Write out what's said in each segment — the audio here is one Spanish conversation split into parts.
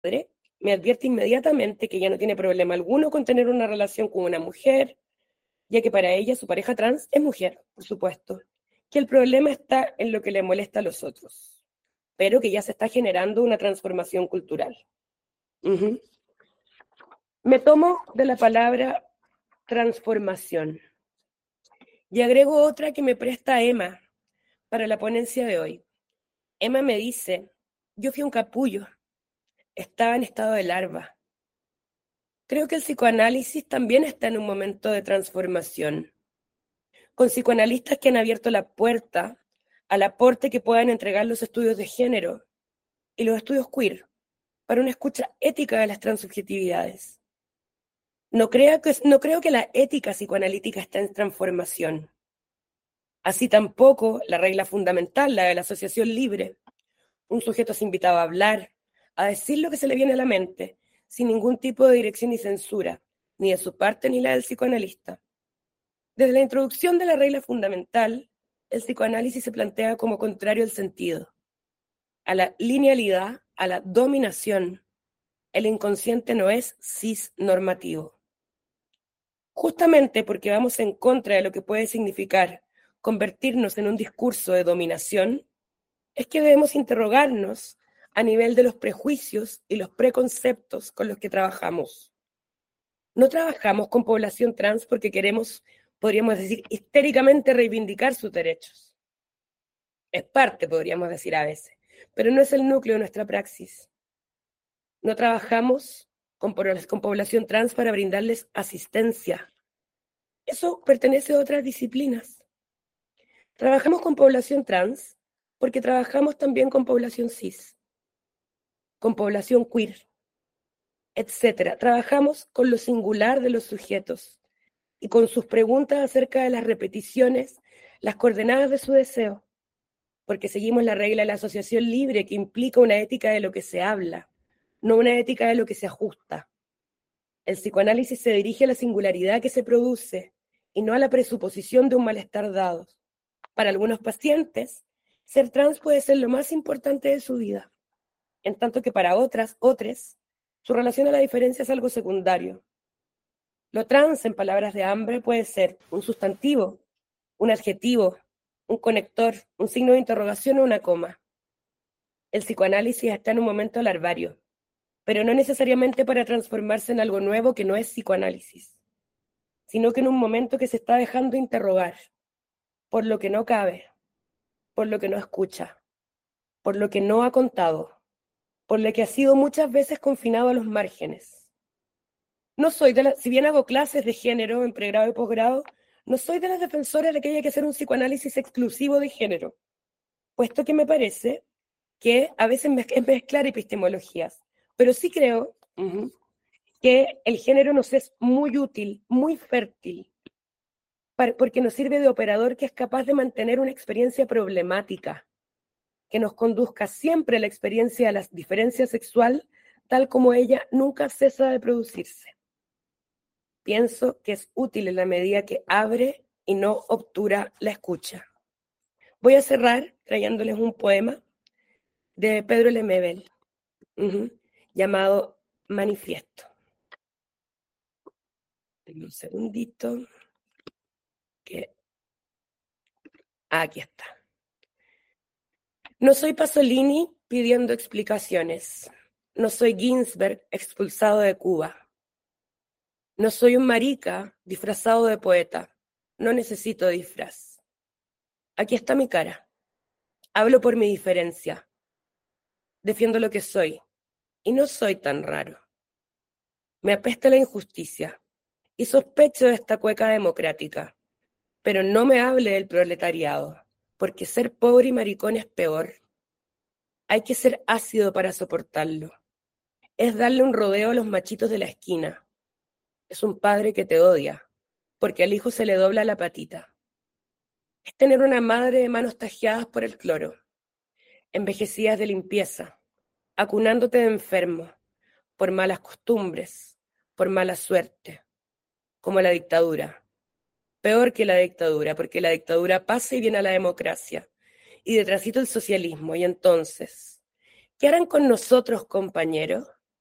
me advierte inmediatamente que ella no tiene problema alguno con tener una relación con una mujer, ya que para ella su pareja trans es mujer, por supuesto, que el problema está en lo que le molesta a los otros, pero que ya se está generando una transformación cultural. Uh-huh. Me tomo de la palabra transformación y agrego otra que me presta Emma para la ponencia de hoy. Emma me dice, yo fui un capullo, estaba en estado de larva. Creo que el psicoanálisis también está en un momento de transformación, con psicoanalistas que han abierto la puerta al aporte que puedan entregar los estudios de género y los estudios queer para una escucha ética de las transsubjetividades. No creo que la ética psicoanalítica está en transformación. Así tampoco la regla fundamental, la de la asociación libre. Un sujeto es invitado a hablar, a decir lo que se le viene a la mente, sin ningún tipo de dirección ni censura, ni de su parte ni la del psicoanalista. Desde la introducción de la regla fundamental, el psicoanálisis se plantea como contrario al sentido, a la linealidad, a la dominación. El inconsciente no es cisnormativo. Justamente porque vamos en contra de lo que puede significar convertirnos en un discurso de dominación, es que debemos interrogarnos a nivel de los prejuicios y los preconceptos con los que trabajamos. No trabajamos con población trans porque queremos, podríamos decir, histéricamente reivindicar sus derechos. Es parte, podríamos decir a veces, pero no es el núcleo de nuestra praxis. No trabajamos con población trans para brindarles asistencia. Eso pertenece a otras disciplinas. Trabajamos con población trans porque trabajamos también con población cis, con población queer, etc. Trabajamos con lo singular de los sujetos y con sus preguntas acerca de las repeticiones, las coordenadas de su deseo, porque seguimos la regla de la asociación libre que implica una ética de lo que se habla, no una ética de lo que se ajusta. El psicoanálisis se dirige a la singularidad que se produce y no a la presuposición de un malestar dado. Para algunos pacientes, ser trans puede ser lo más importante de su vida, en tanto que para otros, su relación a la diferencia es algo secundario. Lo trans, en palabras de Hambre, puede ser un sustantivo, un adjetivo, un conector, un signo de interrogación o una coma. El psicoanálisis está en un momento larvario, pero no necesariamente para transformarse en algo nuevo que no es psicoanálisis, sino que en un momento que se está dejando interrogar por lo que no cabe, por lo que no escucha, por lo que no ha contado, por lo que ha sido muchas veces confinado a los márgenes. No soy si bien hago clases de género en pregrado y posgrado, no soy de las defensoras de que haya que hacer un psicoanálisis exclusivo de género, puesto que me parece que a veces es mezclar epistemologías, pero sí creo que el género nos es muy útil, muy fértil, porque nos sirve de operador que es capaz de mantener una experiencia problemática, que nos conduzca siempre a la experiencia de la diferencia sexual, tal como ella nunca cesa de producirse. Pienso que es útil en la medida que abre y no obtura la escucha. Voy a cerrar trayéndoles un poema de Pedro Lemebel, llamado Manifiesto. Denme un segundito. Aquí está. No soy Pasolini pidiendo explicaciones. No soy Ginsberg expulsado de Cuba. No soy un marica disfrazado de poeta. No necesito disfraz. Aquí está mi cara. Hablo por mi diferencia. Defiendo lo que soy. Y no soy tan raro. Me apesta la injusticia. Y sospecho de esta cueca democrática. Pero no me hable del proletariado. Porque ser pobre y maricón es peor. Hay que ser ácido para soportarlo. Es darle un rodeo a los machitos de la esquina. Es un padre que te odia, porque al hijo se le dobla la patita. Es tener una madre de manos tajeadas por el cloro, envejecidas de limpieza, acunándote de enfermo, por malas costumbres, por mala suerte, como la dictadura. Peor que la dictadura, porque la dictadura pasa y viene a la democracia, y detrásito el socialismo, y entonces, ¿qué harán con nosotros, compañeros?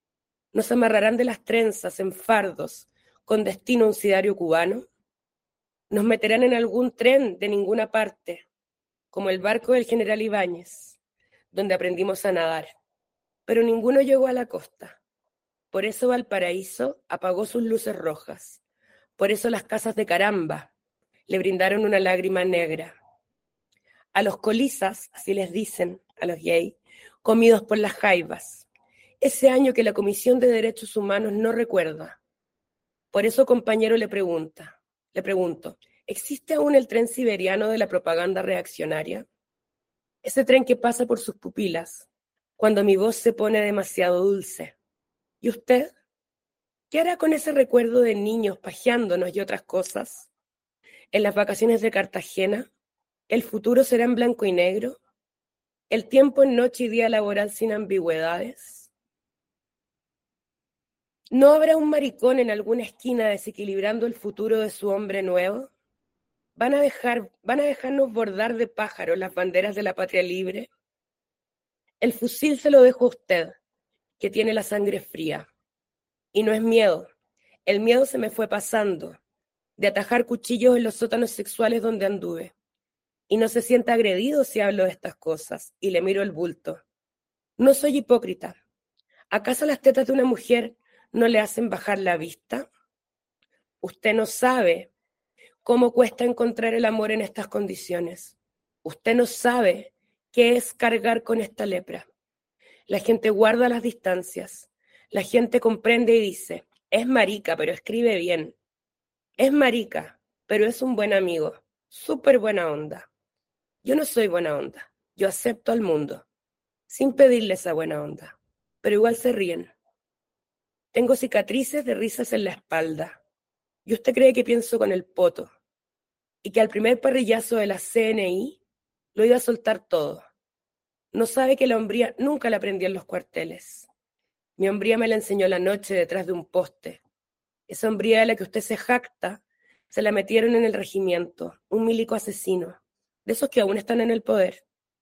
¿Nos amarrarán de las trenzas en fardos con destino a un sidario cubano? ¿Nos meterán en algún tren de ninguna parte, como el barco del general Ibáñez, donde aprendimos a nadar? Pero ninguno llegó a la costa. Por eso Valparaíso apagó sus luces rojas. Por eso las casas de Caramba le brindaron una lágrima negra. A los colizas, así les dicen, a los gays, comidos por las jaivas. Ese año que la Comisión de Derechos Humanos no recuerda. Por eso, compañero, le pregunto, ¿existe aún el tren siberiano de la propaganda reaccionaria? Ese tren que pasa por sus pupilas, cuando mi voz se pone demasiado dulce. ¿Y usted? ¿Qué hará con ese recuerdo de niños pajeándonos y otras cosas? ¿En las vacaciones de Cartagena? ¿El futuro será en blanco y negro? ¿El tiempo en noche y día laboral sin ambigüedades? ¿No habrá un maricón en alguna esquina desequilibrando el futuro de su hombre nuevo? ¿Van a dejarnos bordar de pájaros las banderas de la patria libre? El fusil se lo dejo a usted, que tiene la sangre fría. Y no es miedo. El miedo se me fue pasando, de atajar cuchillos en los sótanos sexuales donde anduve. Y no se sienta agredido si hablo de estas cosas, y le miro el bulto. No soy hipócrita. ¿Acaso las tetas de una mujer no le hacen bajar la vista? Usted no sabe cómo cuesta encontrar el amor en estas condiciones. Usted no sabe qué es cargar con esta lepra. La gente guarda las distancias. La gente comprende y dice, es marica, pero escribe bien. Es marica, pero es un buen amigo. Súper buena onda. Yo no soy buena onda. Yo acepto al mundo, sin pedirle esa buena onda. Pero igual se ríen. Tengo cicatrices de risas en la espalda. ¿Y usted cree que pienso con el poto? Y que al primer parrillazo de la CNI lo iba a soltar todo. No sabe que la hombría nunca la aprendí en los cuarteles. Mi hombría me la enseñó la noche detrás de un poste. Esa hombría de la que usted se jacta, se la metieron en el regimiento, un milico asesino, de esos que aún están en el poder.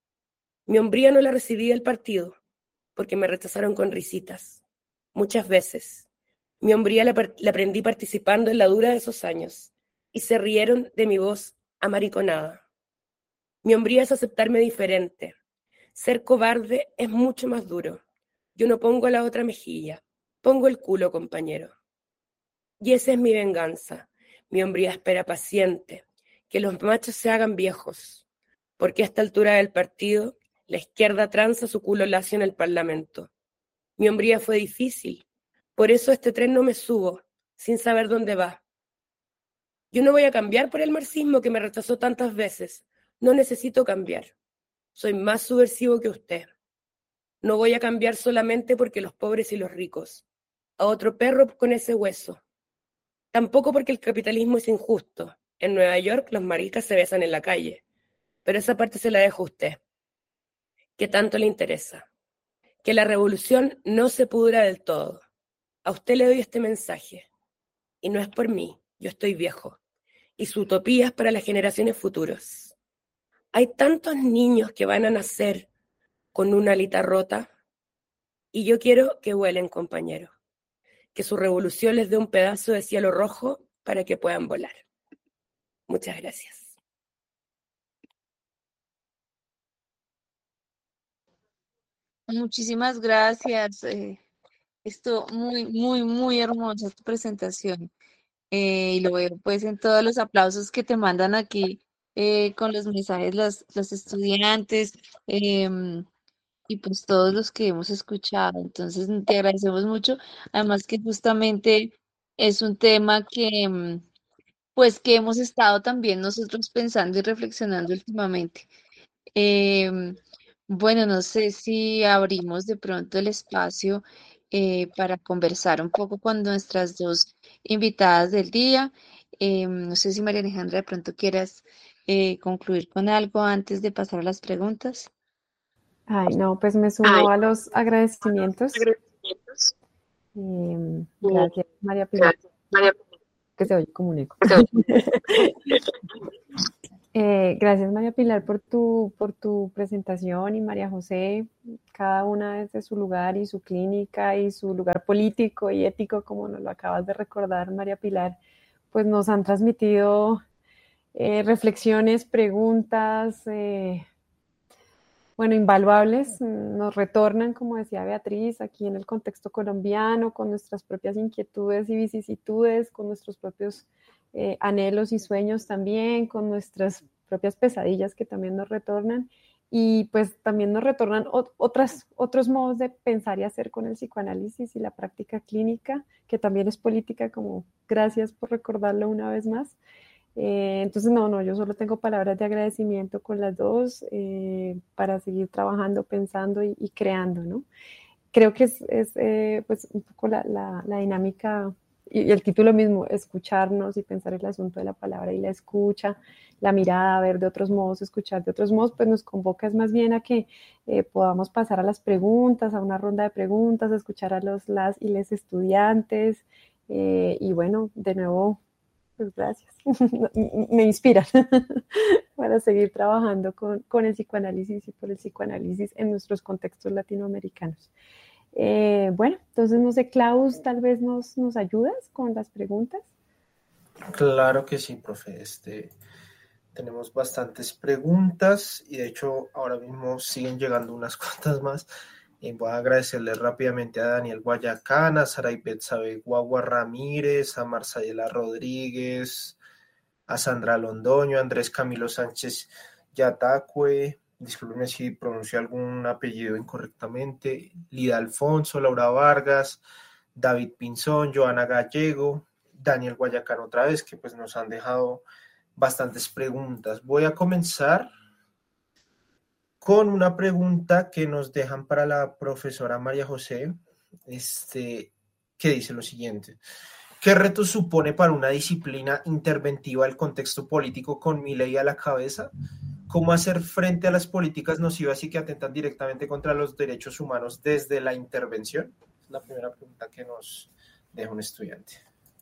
Mi hombría no la recibí del partido, porque me rechazaron con risitas. Muchas veces. Mi hombría la aprendí participando en la dura de esos años, y se rieron de mi voz amariconada. Mi hombría es aceptarme diferente. Ser cobarde es mucho más duro. Yo no pongo la otra mejilla, pongo el culo, compañero. Y esa es mi venganza. Mi hombría espera paciente, que los machos se hagan viejos, porque a esta altura del partido, la izquierda tranza su culo lacio en el Parlamento. Mi hombría fue difícil, por eso a este tren no me subo, sin saber dónde va. Yo no voy a cambiar por el marxismo que me rechazó tantas veces. No necesito cambiar. Soy más subversivo que usted. No voy a cambiar solamente porque los pobres y los ricos. A otro perro con ese hueso. Tampoco porque el capitalismo es injusto. En Nueva York los maricas se besan en la calle. Pero esa parte se la dejo a usted. ¿Qué tanto le interesa? Que la revolución no se pudra del todo. A usted le doy este mensaje. Y no es por mí. Yo estoy viejo. Y su utopía es para las generaciones futuras. Hay tantos niños que van a nacer con una alita rota. Y yo quiero que vuelen, compañeros. Que su revolución les dé un pedazo de cielo rojo para que puedan volar. Muchas gracias. Muchísimas gracias. Esto muy hermosa tu presentación. Y lo veo pues en todos los aplausos que te mandan aquí con los mensajes los estudiantes y pues todos los que hemos escuchado. Entonces te agradecemos mucho. Además que justamente es un tema que pues que hemos estado también nosotros pensando y reflexionando últimamente. Em, bueno, no sé si abrimos de pronto el espacio para conversar un poco con nuestras dos invitadas del día. No sé si María Alejandra de pronto quieras concluir con algo antes de pasar a las preguntas. Ay, no, pues me Ay, sumo a los agradecimientos. agradecimientos. Gracias, María Pilar, Gracias, María. que se oye como un eco. Gracias, María Pilar, por tu presentación, y María José, cada una desde su lugar y su clínica y su lugar político y ético, como nos lo acabas de recordar, María Pilar, pues nos han transmitido reflexiones, preguntas, bueno, invaluables, nos retornan, como decía Beatriz, aquí en el contexto colombiano, con nuestras propias inquietudes y vicisitudes, con nuestros propios anhelos y sueños también, con nuestras propias pesadillas que también nos retornan, y pues también nos retornan otros modos de pensar y hacer con el psicoanálisis y la práctica clínica, que también es política, como gracias por recordarlo una vez más. Entonces, no, yo solo tengo palabras de agradecimiento con las dos, para seguir trabajando, pensando y creando, ¿no? Creo que es pues un poco la dinámica y el título mismo, escucharnos y pensar el asunto de la palabra y la escucha, la mirada, ver de otros modos, escuchar de otros modos, pues nos convoca es más bien a que podamos pasar a las preguntas, a una ronda de preguntas, a escuchar a las y les estudiantes, y bueno, de nuevo, pues gracias. Me inspiran para seguir trabajando con el psicoanálisis y por el psicoanálisis en nuestros contextos latinoamericanos. Bueno, entonces no sé, Klaus, tal vez nos ayudas con las preguntas. Claro que sí, profe. Tenemos bastantes preguntas y de hecho ahora mismo siguen llegando unas cuantas más. Voy a agradecerle rápidamente a Daniel Guayacán, a Saray Betsabe Guagua Ramírez, a Marsayela Rodríguez, a Sandra Londoño, a Andrés Camilo Sánchez Yatacue, discúlpenme si pronuncio algún apellido incorrectamente, Lida Alfonso, Laura Vargas, David Pinzón, Joana Gallego, Daniel Guayacán otra vez, que pues nos han dejado bastantes preguntas. Voy a comenzar con una pregunta que nos dejan para la profesora María José, que dice lo siguiente: ¿qué reto supone para una disciplina interventiva el contexto político con Milei a la cabeza? ¿Cómo hacer frente a las políticas nocivas y que atentan directamente contra los derechos humanos desde la intervención? Es la primera pregunta que nos deja un estudiante.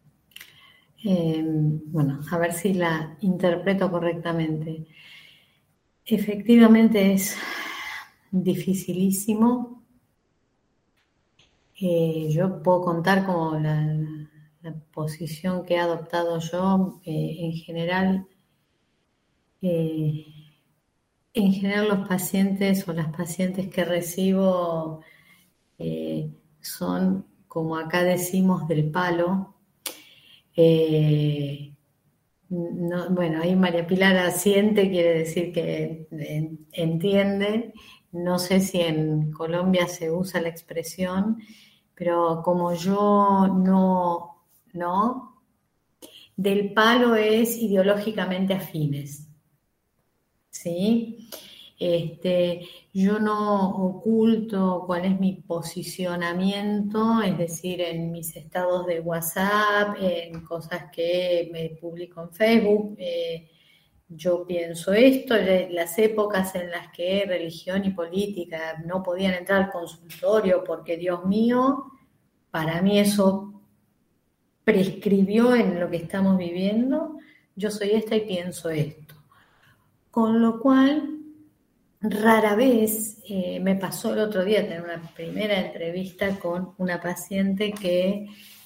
Bueno, a ver si la interpreto correctamente. Efectivamente es dificilísimo. Yo puedo contar como la posición que he adoptado yo. En general los pacientes o las pacientes que recibo son, como acá decimos, del palo. No, bueno, ahí María Pilar asiente, quiere decir que entiende. No sé si en Colombia se usa la expresión, pero como yo no, del palo es ideológicamente afines, ¿sí? Yo no oculto cuál es mi posicionamiento, es decir, en mis estados de WhatsApp, en cosas que me publico en Facebook. Yo pienso esto, las épocas en las que religión y política no podían entrar al consultorio porque, Dios mío, para mí eso prescribió en lo que estamos viviendo. Yo soy esta y pienso esto. Con lo cual, rara vez, me pasó el otro día tener una primera entrevista con una paciente que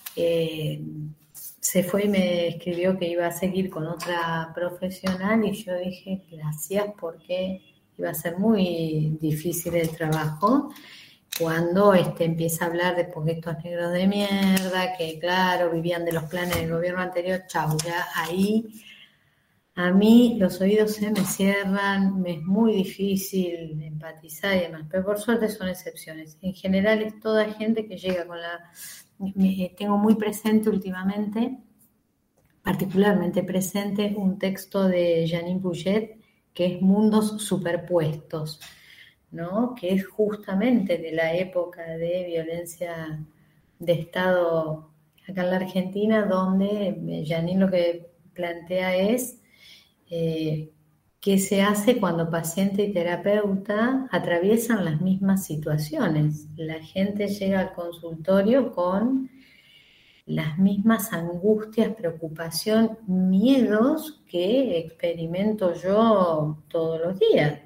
se fue y me escribió que iba a seguir con otra profesional y yo dije gracias, porque iba a ser muy difícil el trabajo cuando empieza a hablar de estos negros de mierda que claro, vivían de los planes del gobierno anterior. Chau, ya ahí a mí los oídos se me cierran, me es muy difícil empatizar y demás, pero por suerte son excepciones. En general es toda gente que llega con tengo muy presente últimamente, particularmente presente, un texto de Janine Bouget que es Mundos Superpuestos, ¿no? Que es justamente de la época de violencia de Estado acá en la Argentina, donde Janine lo que plantea es qué se hace cuando paciente y terapeuta atraviesan las mismas situaciones. La gente llega al consultorio con las mismas angustias, preocupación, miedos que experimento yo todos los días.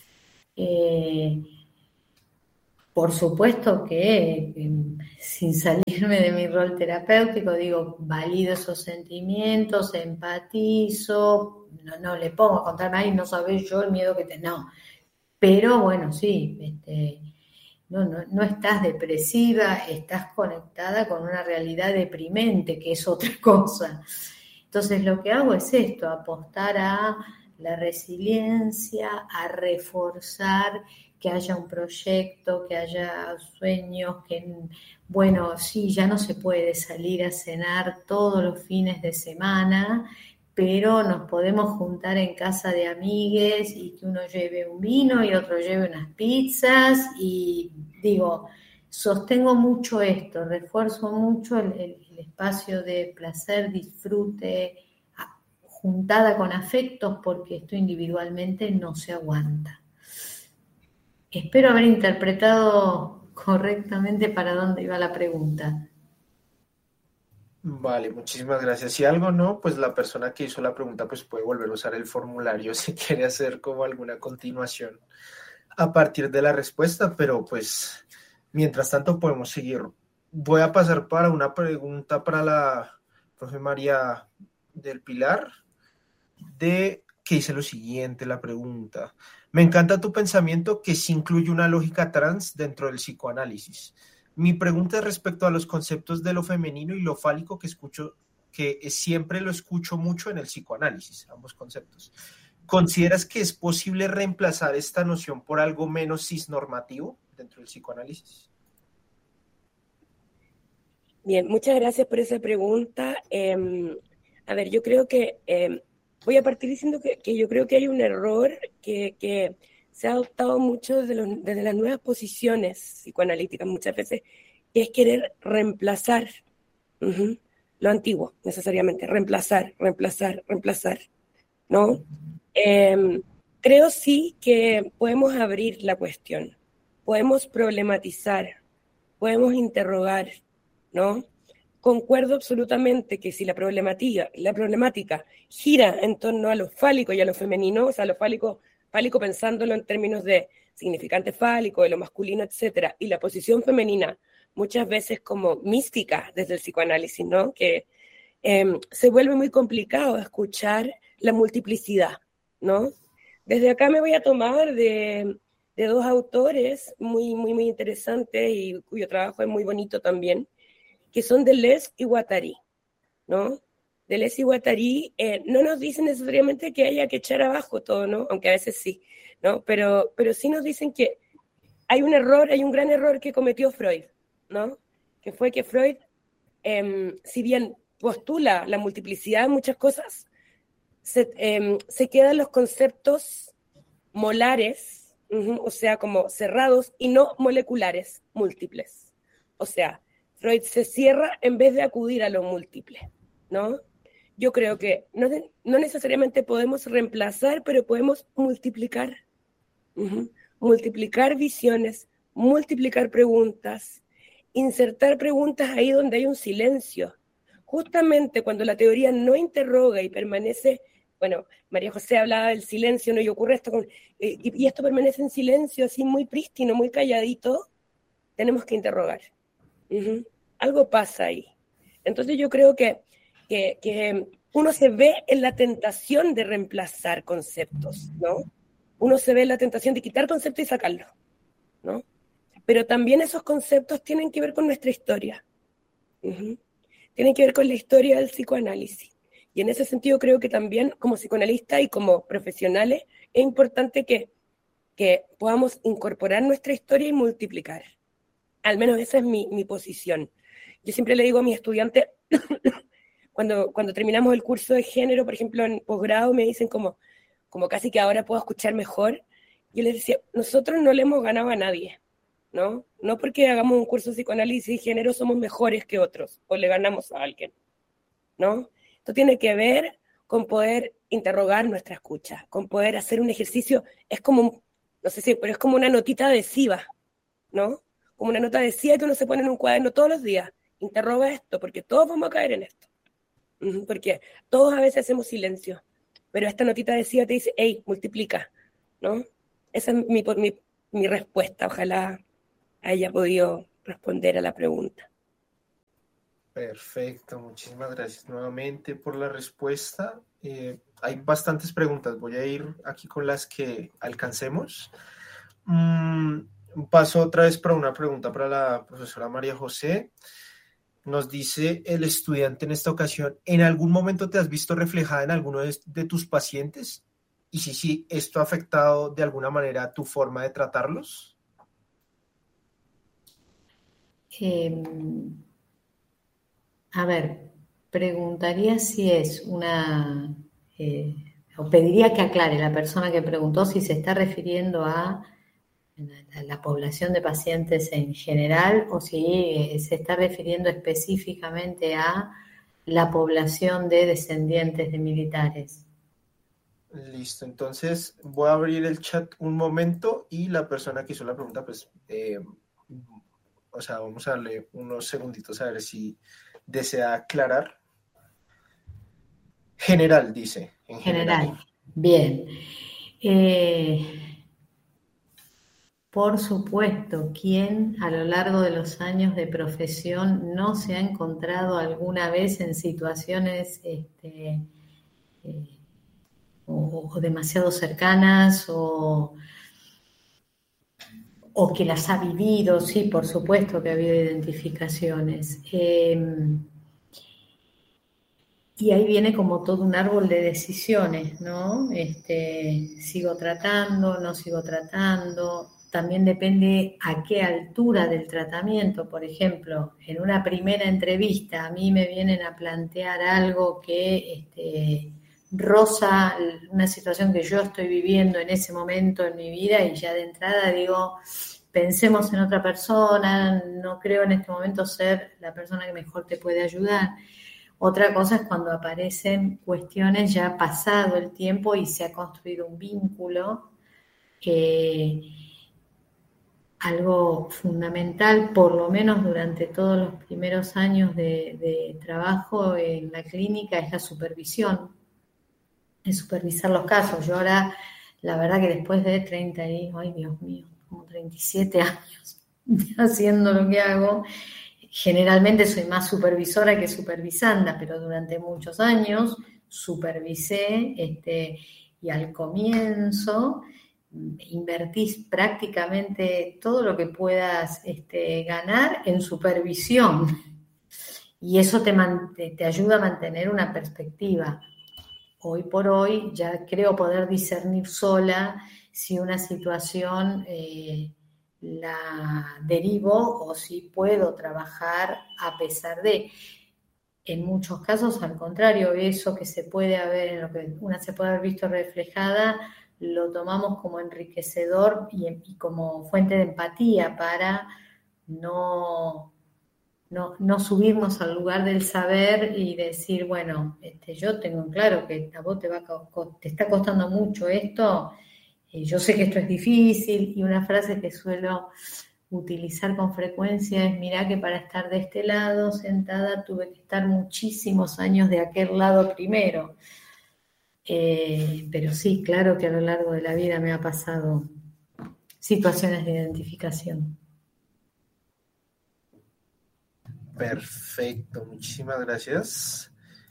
Por supuesto que sin salirme de mi rol terapéutico, digo, valido esos sentimientos, empatizo, no le pongo a contarme, ay, no sabés yo el miedo que tengo, no. Pero bueno, sí, no estás depresiva, estás conectada con una realidad deprimente, que es otra cosa. Entonces lo que hago es esto, apostar a la resiliencia, a reforzar que haya un proyecto, que haya sueños, que, bueno, sí, ya no se puede salir a cenar todos los fines de semana, pero nos podemos juntar en casa de amigues y que uno lleve un vino y otro lleve unas pizzas y digo, sostengo mucho esto, refuerzo mucho el espacio de placer, disfrute, juntada con afectos porque esto individualmente no se aguanta. Espero haber interpretado correctamente para dónde iba la pregunta. Vale, muchísimas gracias. Si algo no, pues la persona que hizo la pregunta pues puede volver a usar el formulario si quiere hacer como alguna continuación a partir de la respuesta, pero pues mientras tanto podemos seguir. Voy a pasar para una pregunta para la profe María del Pilar, que dice lo siguiente, la pregunta. Me encanta tu pensamiento que sí incluye una lógica trans dentro del psicoanálisis. Mi pregunta es respecto a los conceptos de lo femenino y lo fálico que siempre lo escucho mucho en el psicoanálisis, ambos conceptos. ¿Consideras que es posible reemplazar esta noción por algo menos cisnormativo dentro del psicoanálisis? Bien, muchas gracias por esa pregunta. A ver, yo creo que voy a partir diciendo que yo creo que hay un error que se ha adoptado mucho desde las nuevas posiciones psicoanalíticas muchas veces, que es querer reemplazar lo antiguo, necesariamente, reemplazar, ¿no? Creo sí que podemos abrir la cuestión, podemos problematizar, podemos interrogar, ¿no? Concuerdo absolutamente que si la problemática gira en torno a lo fálico y a lo femenino, o sea, lo fálico pensándolo en términos de significante fálico, de lo masculino, etcétera, y la posición femenina muchas veces como mística desde el psicoanálisis, ¿no? Que se vuelve muy complicado escuchar la multiplicidad, ¿no? Desde acá me voy a tomar de dos autores muy interesantes y cuyo trabajo es muy bonito también, que son Deleuze y Guattari, ¿no? Deleuze y Guattari no nos dicen necesariamente que haya que echar abajo todo, ¿no? Aunque a veces sí, ¿no? Pero sí nos dicen que hay un gran error que cometió Freud, ¿no? Que fue que Freud, si bien postula la multiplicidad de muchas cosas, se quedan los conceptos molares, o sea, como cerrados y no moleculares, múltiples. O sea, Freud se cierra en vez de acudir a lo múltiple, ¿no? Yo creo que no necesariamente podemos reemplazar, pero podemos multiplicar. Multiplicar visiones, multiplicar preguntas, insertar preguntas ahí donde hay un silencio. Justamente cuando la teoría no interroga y permanece, bueno, María José hablaba del silencio, ¿no? Y ocurre esto, y esto permanece en silencio, así muy prístino, muy calladito, tenemos que interrogar. Algo pasa ahí. Entonces yo creo que uno se ve en la tentación de reemplazar conceptos, ¿no? Uno se ve en la tentación de quitar conceptos y sacarlos, ¿no? Pero también esos conceptos tienen que ver con nuestra historia. Tienen que ver con la historia del psicoanálisis. Y en ese sentido creo que también como psicoanalistas y como profesionales es importante que podamos incorporar nuestra historia y multiplicar. Al menos esa es mi posición. Yo siempre le digo a mis estudiantes, cuando terminamos el curso de género, por ejemplo, en posgrado, me dicen como casi que ahora puedo escuchar mejor. Yo les decía, nosotros no le hemos ganado a nadie, ¿no? No porque hagamos un curso de psicoanálisis y género somos mejores que otros o le ganamos a alguien, ¿no? Esto tiene que ver con poder interrogar nuestra escucha, con poder hacer un ejercicio, es como, no sé si, pero es como una notita adhesiva, ¿no? Como una nota adhesiva que uno se pone en un cuaderno todos los días interroga esto, porque todos vamos a caer en esto. Porque todos a veces hacemos silencio, pero esta notita te dice, hey, multiplica, ¿no? Esa es mi respuesta. Ojalá haya podido responder a la pregunta. Perfecto, muchísimas gracias nuevamente por la respuesta. Hay bastantes preguntas, voy a ir aquí con las que alcancemos. Paso otra vez para una pregunta para la profesora María José. Nos dice el estudiante en esta ocasión, ¿en algún momento te has visto reflejada en alguno de tus pacientes? Y si sí, ¿esto ha afectado de alguna manera tu forma de tratarlos? A ver, preguntaría si es o pediría que aclare la persona que preguntó si se está refiriendo a la población de pacientes en general o si se está refiriendo específicamente a la población de descendientes de militares. Listo, entonces voy a abrir el chat un momento y la persona que hizo la pregunta, pues, vamos a darle unos segunditos a ver si desea aclarar. General, dice. En general. Bien. Por supuesto, ¿quién a lo largo de los años de profesión no se ha encontrado alguna vez en situaciones o demasiado cercanas o que las ha vivido? Sí, por supuesto que ha habido identificaciones. Y ahí viene como todo un árbol de decisiones, ¿no? Sigo tratando, no sigo tratando. También depende a qué altura del tratamiento. Por ejemplo, en una primera entrevista a mí me vienen a plantear algo que roza una situación que yo estoy viviendo en ese momento en mi vida y ya de entrada digo, pensemos en otra persona, no creo en este momento ser la persona que mejor te puede ayudar. Otra cosa es cuando aparecen cuestiones ya pasado el tiempo y se ha construido un vínculo, algo fundamental, por lo menos durante todos los primeros años de trabajo en la clínica, es la supervisión, es supervisar los casos. Yo ahora, la verdad que después de 37 años haciendo lo que hago, generalmente soy más supervisora que supervisanda, pero durante muchos años supervisé y al comienzo invertís prácticamente todo lo que puedas ganar en supervisión y eso te ayuda a mantener una perspectiva. Hoy por hoy ya creo poder discernir sola si una situación la derivo o si puedo trabajar a pesar de. En muchos casos, al contrario, eso que se puede haber, en lo que una se puede haber visto reflejada, lo tomamos como enriquecedor y como fuente de empatía para no subirnos al lugar del saber y decir, bueno, yo tengo claro que a vos te está costando mucho esto, yo sé que esto es difícil, y una frase que suelo utilizar con frecuencia es, mirá que para estar de este lado sentada tuve que estar muchísimos años de aquel lado primero. Pero sí, claro que a lo largo de la vida me ha pasado situaciones de identificación. Perfecto, muchísimas gracias.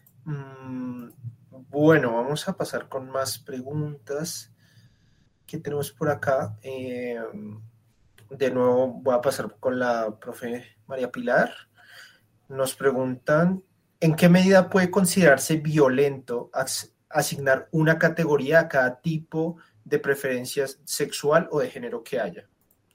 Bueno, vamos a pasar con más preguntas que tenemos por acá. De nuevo voy a pasar con la profe María Pilar. Nos preguntan, ¿en qué medida puede considerarse violento asignar una categoría a cada tipo de preferencia sexual o de género que haya?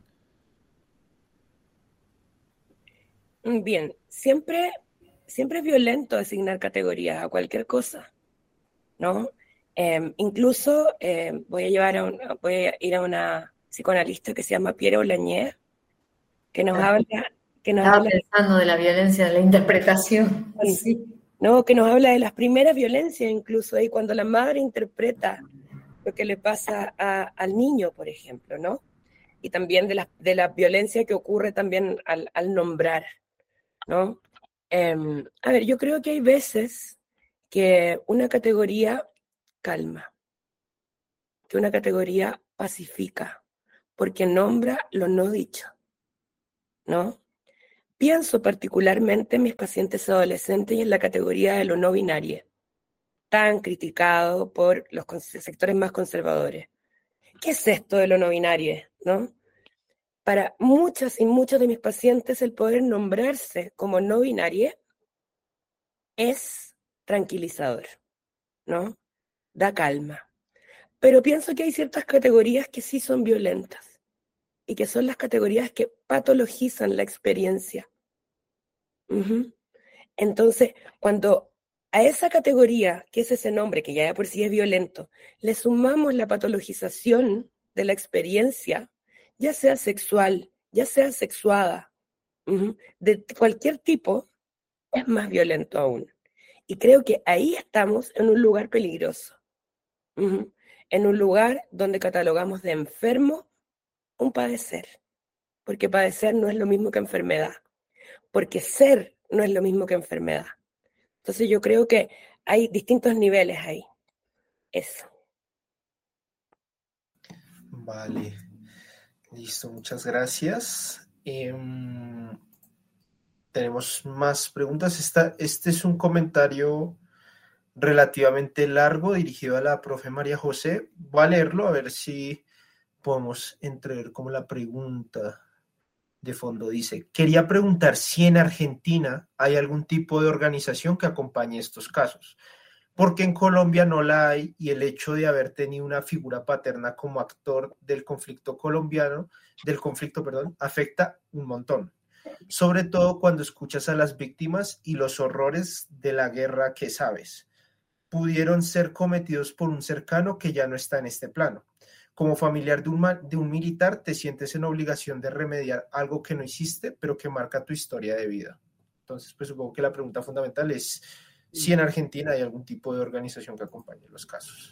Bien, siempre es violento asignar categorías a cualquier cosa, ¿no? Incluso voy a ir a una psicoanalista que se llama Pierre Boulanger, que nos habla... Estaba pensando de la violencia de la interpretación. Sí. ¿No? Que nos habla de las primeras violencias, incluso ahí cuando la madre interpreta lo que le pasa al niño, por ejemplo, ¿no? Y también de la violencia que ocurre también al nombrar, ¿no? A ver, yo creo que hay veces que una categoría calma, que una categoría pacifica, porque nombra lo no dicho, ¿no? Pienso particularmente en mis pacientes adolescentes y en la categoría de lo no binario, tan criticado por los sectores más conservadores. ¿Qué es esto de lo no binario, no? Para muchas y muchos de mis pacientes, el poder nombrarse como no binario es tranquilizador, ¿no? Da calma. Pero pienso que hay ciertas categorías que sí son violentas y que son las categorías que patologizan la experiencia. Uh-huh. Entonces, cuando a esa categoría, que es ese nombre, que ya de por sí es violento, le sumamos la patologización de la experiencia, ya sea sexual, ya sea sexuada, de cualquier tipo, es más violento aún. Y creo que ahí estamos en un lugar peligroso, en un lugar donde catalogamos de enfermo un padecer, porque padecer no es lo mismo que enfermedad, porque ser no es lo mismo que enfermedad. Entonces yo creo que hay distintos niveles ahí. Eso. Vale, listo, muchas gracias. Tenemos más preguntas. Este es un comentario relativamente largo dirigido a la profe María José. Voy a leerlo a ver si podemos entrever como la pregunta de fondo. Dice, quería preguntar si en Argentina hay algún tipo de organización que acompañe estos casos, porque en Colombia no la hay y el hecho de haber tenido una figura paterna como actor del conflicto afecta un montón, sobre todo cuando escuchas a las víctimas y los horrores de la guerra que sabes pudieron ser cometidos por un cercano que ya no está en este plano. Como familiar de un militar, te sientes en obligación de remediar algo que no hiciste, pero que marca tu historia de vida. Entonces, pues supongo que la pregunta fundamental es si en Argentina hay algún tipo de organización que acompañe los casos.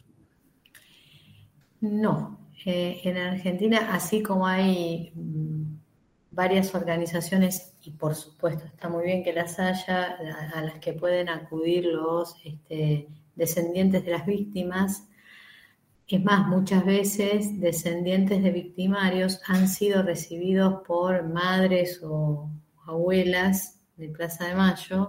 No, en Argentina, así como hay varias organizaciones, y por supuesto está muy bien que las haya, a las que pueden acudir los descendientes de las víctimas. Es más, muchas veces descendientes de victimarios han sido recibidos por madres o abuelas de Plaza de Mayo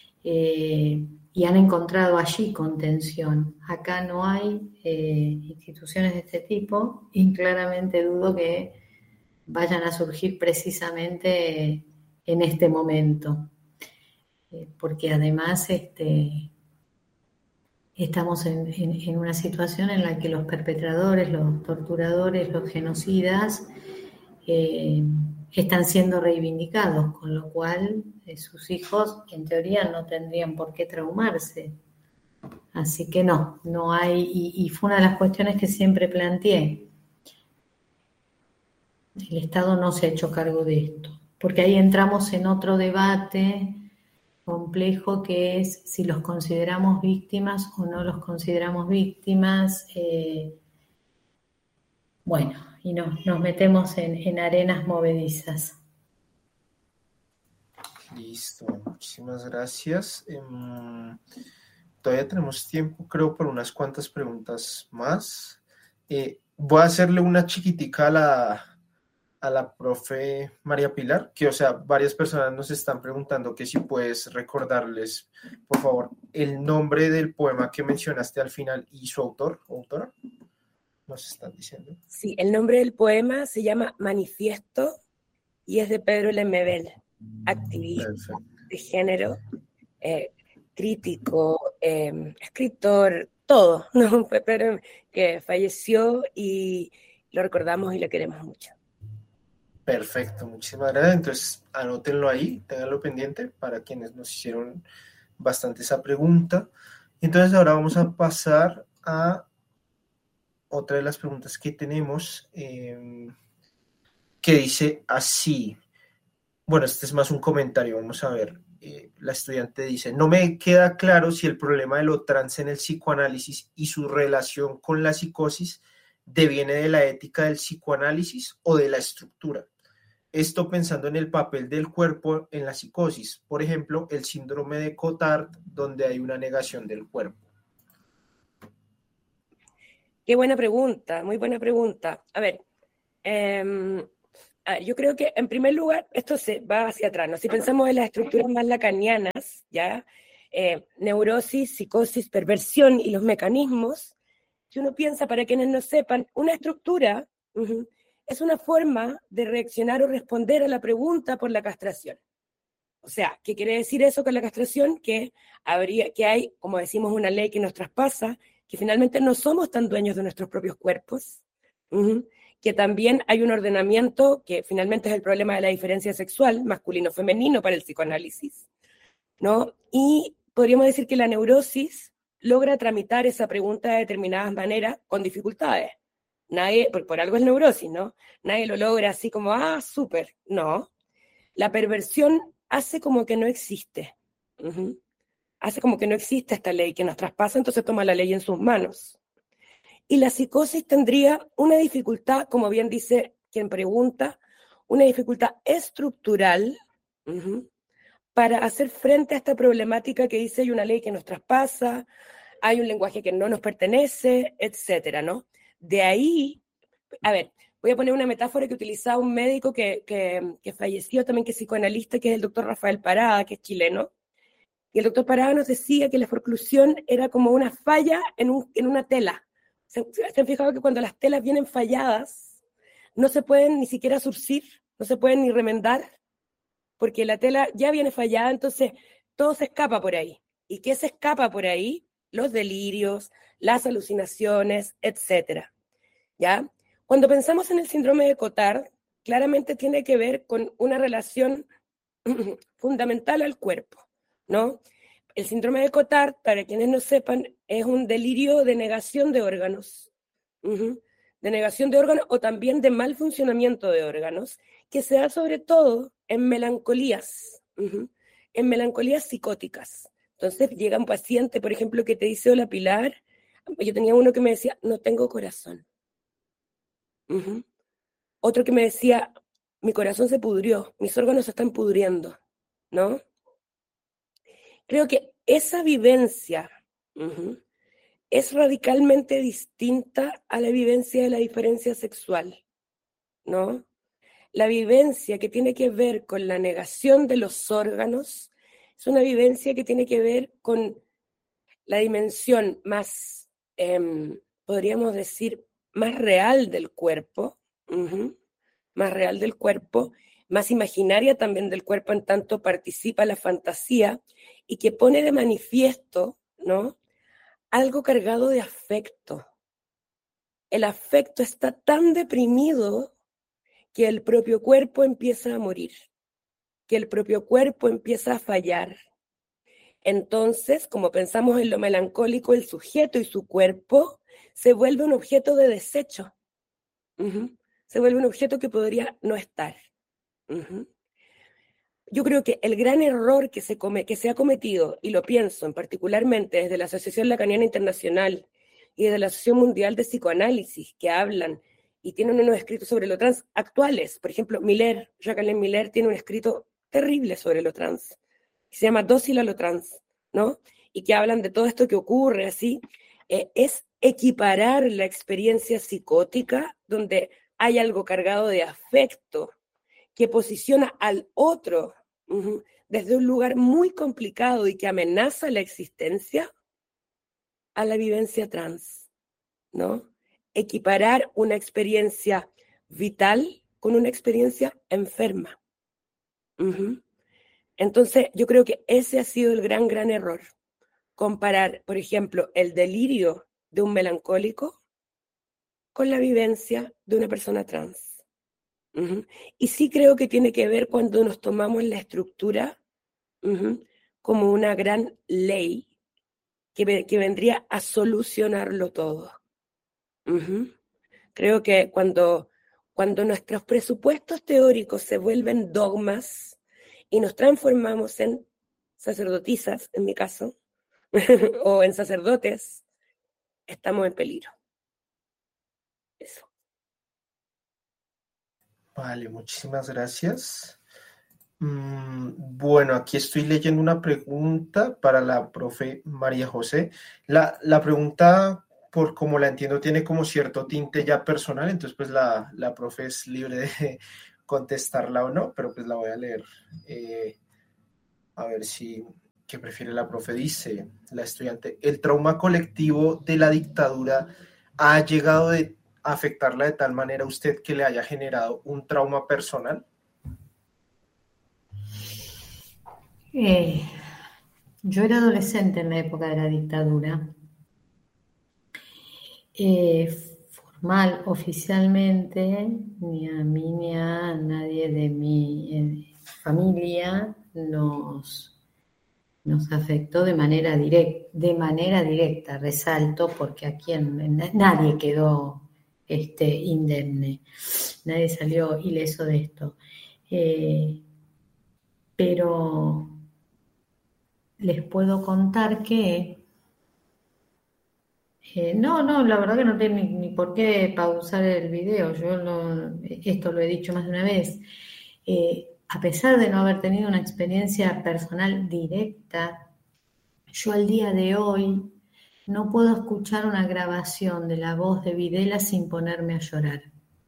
y han encontrado allí contención. Acá no hay instituciones de este tipo y claramente dudo que vayan a surgir precisamente en este momento, porque además estamos en una situación en la que los perpetradores, los torturadores, los genocidas están siendo reivindicados, con lo cual sus hijos en teoría no tendrían por qué traumarse. Así que no hay, y fue una de las cuestiones que siempre planteé. El Estado no se ha hecho cargo de esto, porque ahí entramos en otro debate complejo que es si los consideramos víctimas o no los consideramos víctimas. Bueno, y nos metemos en arenas movedizas. Listo, muchísimas gracias. Todavía tenemos tiempo, creo, por unas cuantas preguntas más. Voy a hacerle una chiquitica a la profe María Pilar, que, o sea, varias personas nos están preguntando que si puedes recordarles, por favor, el nombre del poema que mencionaste al final y su autor o autora. Nos están diciendo. Sí, el nombre del poema se llama Manifiesto y es de Pedro Lemebel, activista de género, crítico, escritor, todo, ¿no? Pero que falleció y lo recordamos y lo queremos mucho. Perfecto, muchísimas gracias. Entonces, anótenlo ahí, ténganlo pendiente para quienes nos hicieron bastante esa pregunta. Entonces, ahora vamos a pasar a otra de las preguntas que tenemos, que dice así. Bueno, este es más un comentario, vamos a ver. La estudiante dice, no me queda claro si el problema de lo trans en el psicoanálisis y su relación con la psicosis deviene de la ética del psicoanálisis o de la estructura. esto pensando en el papel del cuerpo en la psicosis, por ejemplo, el síndrome de Cotard, donde hay una negación del cuerpo. Qué buena pregunta, muy buena pregunta. A ver, yo creo que en primer lugar esto se va hacia atrás, ¿no? Si pensamos en las estructuras más lacanianas, ¿ya? Neurosis, psicosis, perversión y los mecanismos, si uno piensa, para quienes no sepan, una estructura es una forma de reaccionar o responder a la pregunta por la castración. O sea, ¿qué quiere decir eso con la castración? Que hay, como decimos, una ley que nos traspasa, que finalmente no somos tan dueños de nuestros propios cuerpos, que también hay un ordenamiento que finalmente es el problema de la diferencia sexual, masculino-femenino para el psicoanálisis, ¿no? Y podríamos decir que la neurosis logra tramitar esa pregunta de determinadas maneras con dificultades. Nadie, por algo es neurosis, ¿no? Nadie lo logra así como, súper, no. La perversión hace como que no existe. Hace como que no existe esta ley que nos traspasa, entonces toma la ley en sus manos. Y la psicosis tendría una dificultad, como bien dice quien pregunta, una dificultad estructural para hacer frente a esta problemática que dice hay una ley que nos traspasa, hay un lenguaje que no nos pertenece, etcétera, ¿no? De ahí, a ver, voy a poner una metáfora que utilizaba un médico que falleció también, que es psicoanalista, que es el doctor Rafael Parada, que es chileno. Y el doctor Parada nos decía que la forclusión era como una falla en una tela. ¿Se han fijado que cuando las telas vienen falladas, no se pueden ni siquiera surcir, no se pueden ni remendar? Porque la tela ya viene fallada, entonces todo se escapa por ahí. ¿Y qué se escapa por ahí? Los delirios, las alucinaciones, etcétera. ¿Ya? Cuando pensamos en el síndrome de Cotard, claramente tiene que ver con una relación fundamental al cuerpo, ¿no? El síndrome de Cotard, para quienes no sepan, es un delirio de negación de órganos, de negación de órganos o también de mal funcionamiento de órganos, que se da sobre todo en melancolías, en melancolías psicóticas. Entonces llega un paciente, por ejemplo, que te dice, hola Pilar, yo tenía uno que me decía, no tengo corazón. Otro que me decía, mi corazón se pudrió, mis órganos se están pudriendo, ¿no? Creo que esa vivencia es radicalmente distinta a la vivencia de la diferencia sexual, ¿no? La vivencia que tiene que ver con la negación de los órganos es una vivencia que tiene que ver con la dimensión más, podríamos decir, más real del cuerpo, más real del cuerpo, más imaginaria también del cuerpo, en tanto participa la fantasía y que pone de manifiesto, ¿no?, algo cargado de afecto. El afecto está tan deprimido que el propio cuerpo empieza a morir, que el propio cuerpo empieza a fallar. Entonces, como pensamos en lo melancólico, el sujeto y su cuerpo se vuelve un objeto de desecho. Se vuelve un objeto que podría no estar. Yo creo que el gran error que se ha cometido, y lo pienso en particularmente desde la Asociación Lacaniana Internacional y desde la Asociación Mundial de Psicoanálisis, que hablan y tienen unos escritos sobre lo trans actuales. Por ejemplo, Jacqueline Miller tiene un escrito terrible sobre lo trans, que se llama Dócil a lo trans, ¿no? Y que hablan de todo esto que ocurre así, es equiparar la experiencia psicótica, donde hay algo cargado de afecto, que posiciona al otro desde un lugar muy complicado y que amenaza la existencia, a la vivencia trans, ¿no? Equiparar una experiencia vital con una experiencia enferma. Entonces, yo creo que ese ha sido el gran, gran error. Comparar, por ejemplo, el delirio de un melancólico con la vivencia de una persona trans. Y sí creo que tiene que ver cuando nos tomamos la estructura como una gran ley que vendría a solucionarlo todo. Creo que cuando nuestros presupuestos teóricos se vuelven dogmas y nos transformamos en sacerdotisas, en mi caso, o en sacerdotes, estamos en peligro. Eso. Vale, muchísimas gracias. Bueno, aquí estoy leyendo una pregunta para la profe María José. La pregunta, por como la entiendo, tiene como cierto tinte ya personal, entonces pues la profe es libre de contestarla o no, pero pues la voy a leer. A ver si, ¿qué prefiere la profe? Dice la estudiante, ¿el trauma colectivo de la dictadura ha llegado a afectarla de tal manera a usted que le haya generado un trauma personal? Yo era adolescente en la época de la dictadura. Formal, oficialmente, ni a mí ni a nadie de mi familia nos afectó de manera directa, resalto, porque aquí nadie quedó indemne, nadie salió ileso de esto. Pero les puedo contar que no, la verdad que no tiene ni por qué pausar el video. Esto lo he dicho más de una vez. A pesar de no haber tenido una experiencia personal directa, yo al día de hoy no puedo escuchar una grabación de la voz de Videla sin ponerme a llorar.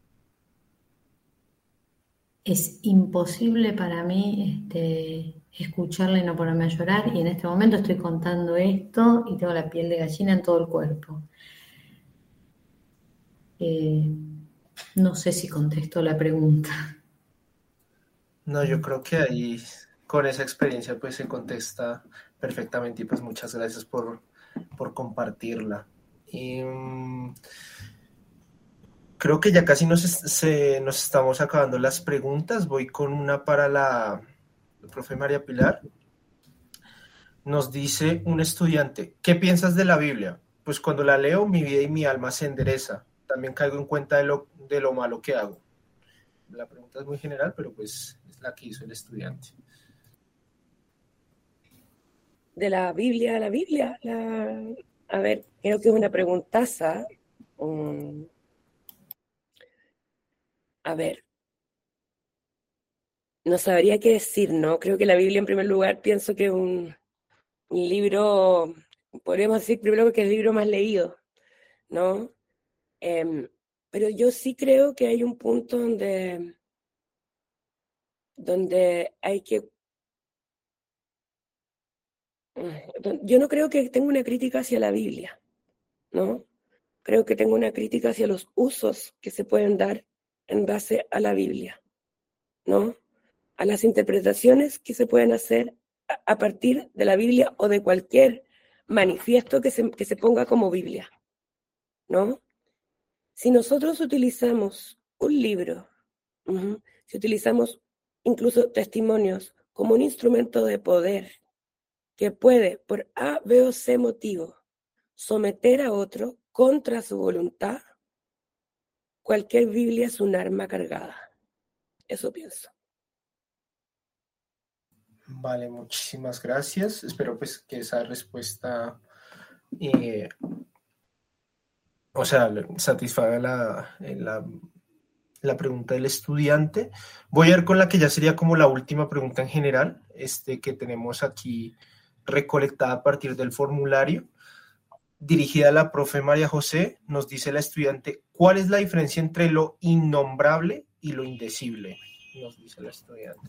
Es imposible para mí escucharla y no ponerme a llorar, y en este momento estoy contando esto y tengo la piel de gallina en todo el cuerpo. No sé si contesto la pregunta. No, yo creo que ahí con esa experiencia pues se contesta perfectamente y pues muchas gracias por compartirla. Y, creo que ya casi nos estamos acabando las preguntas. Voy con una para la profe María Pilar. Nos dice un estudiante, ¿qué piensas de la Biblia? Pues cuando la leo, mi vida y mi alma se endereza. También caigo en cuenta de lo malo que hago. La pregunta es muy general, pero pues es la que hizo el estudiante. De la Biblia a la Biblia. A ver, creo que es una preguntaza. A ver, no sabría qué decir, ¿no? Creo que la Biblia, en primer lugar, pienso que es un libro, podríamos decir primero que es el libro más leído, ¿no? Pero yo sí creo que hay un punto donde hay que... Yo no creo que tenga una crítica hacia la Biblia, ¿no? Creo que tengo una crítica hacia los usos que se pueden dar en base a la Biblia, ¿no? A las interpretaciones que se pueden hacer a partir de la Biblia o de cualquier manifiesto que se ponga como Biblia, ¿no? Si nosotros utilizamos un libro, si utilizamos incluso testimonios como un instrumento de poder que puede, por A, B o C motivo, someter a otro contra su voluntad, cualquier Biblia es un arma cargada. Eso pienso. Vale, muchísimas gracias. Espero pues que esa respuesta satisfaga la pregunta del estudiante. Voy a ir con la que ya sería como la última pregunta en general, que tenemos aquí recolectada a partir del formulario, dirigida a la profe María José. Nos dice la estudiante, ¿cuál es la diferencia entre lo innombrable y lo indecible? Nos dice la estudiante.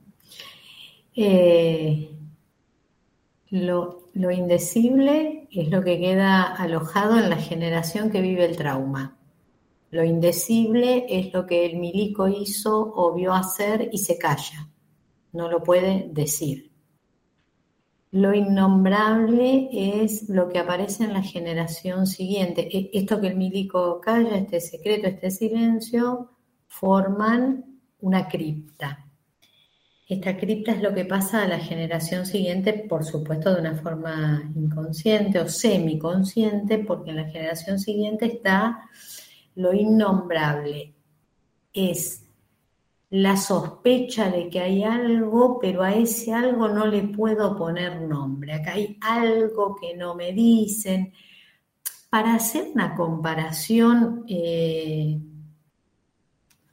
Lo indecible es lo que queda alojado en la generación que vive el trauma. Lo indecible es lo que el milico hizo o vio hacer y se calla. No lo puede decir. Lo innombrable es lo que aparece en la generación siguiente. Esto que el milico calla, este secreto, este silencio, forman una cripta. Esta cripta es lo que pasa a la generación siguiente, por supuesto de una forma inconsciente o semiconsciente, porque en la generación siguiente está lo innombrable. Es la sospecha de que hay algo, pero a ese algo no le puedo poner nombre. Acá hay algo que no me dicen. Para hacer una comparación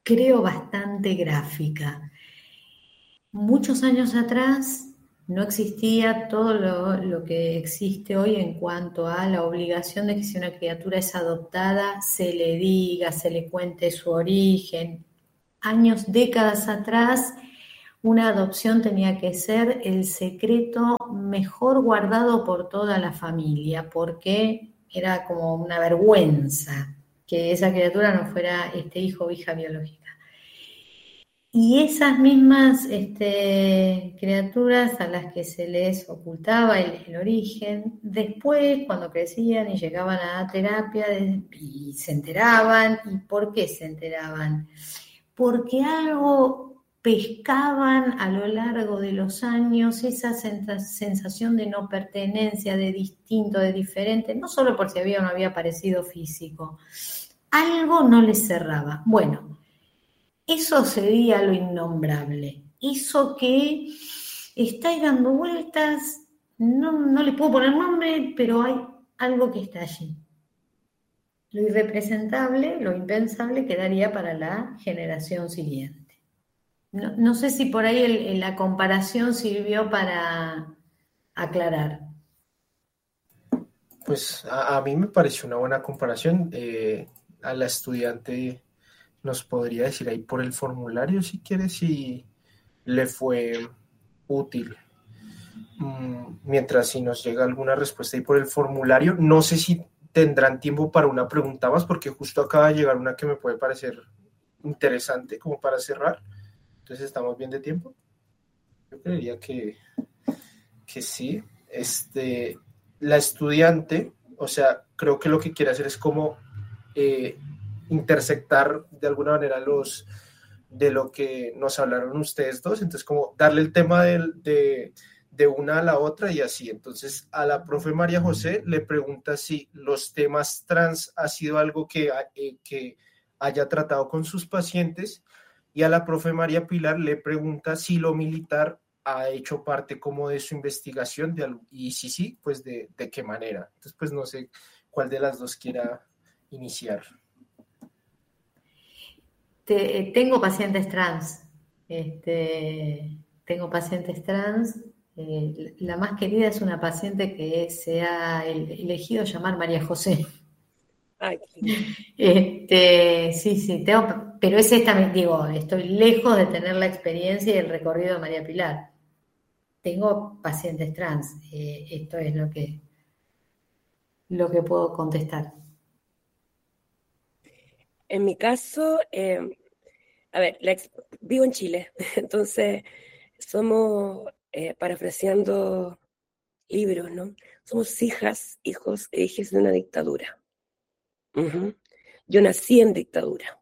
creo, bastante gráfica. Muchos años atrás no existía todo lo que existe hoy en cuanto a la obligación de que si una criatura es adoptada, se le diga, se le cuente su origen. Años, décadas atrás, una adopción tenía que ser el secreto mejor guardado por toda la familia, porque era como una vergüenza que esa criatura no fuera hijo o hija biológica. Y esas mismas criaturas a las que se les ocultaba el origen, después cuando crecían y llegaban a terapia y se enteraban, ¿y por qué se enteraban? Porque algo pescaban a lo largo de los años, esa sensación de no pertenencia, de distinto, de diferente, no solo por si había o no había parecido físico, algo no les cerraba. Bueno, eso sería lo innombrable, eso que está ahí dando vueltas, no le puedo poner nombre, pero hay algo que está allí. Lo irrepresentable, lo impensable quedaría para la generación siguiente. No sé si por ahí la comparación sirvió para aclarar. Pues a mí me pareció una buena comparación. A la estudiante nos podría decir ahí por el formulario, si quiere, si le fue útil. Mientras si nos llega alguna respuesta ahí por el formulario, no sé si tendrán tiempo para una pregunta más, porque justo acaba de llegar una que me puede parecer interesante como para cerrar. Entonces, ¿estamos bien de tiempo? Yo creería que sí. La estudiante, o sea, creo que lo que quiere hacer es como intersectar de alguna manera de lo que nos hablaron ustedes dos, entonces como darle el tema de una a la otra y así. Entonces a la profe María José le pregunta si los temas trans ha sido algo que haya tratado con sus pacientes, y a la profe María Pilar le pregunta si lo militar ha hecho parte como de su investigación y si sí, pues de qué manera. Entonces pues no sé cuál de las dos quiera iniciar. Tengo pacientes trans. Tengo pacientes trans. La más querida es una paciente que se ha elegido llamar María José. Ay, sí, pero es esta, digo, estoy lejos de tener la experiencia y el recorrido de María Pilar. Tengo pacientes trans. Esto es lo que puedo contestar. En mi caso, a ver, vivo en Chile, entonces somos, parafraseando libros, ¿no? Somos hijas, hijos e hijas de una dictadura. Uh-huh. Yo nací en dictadura.